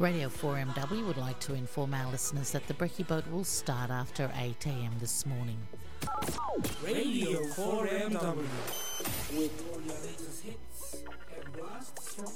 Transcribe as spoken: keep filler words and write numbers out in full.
Radio four M W would like to inform our listeners that the brekkie boat will start after eight a m this morning. Radio four M W with all your latest hits and blasts from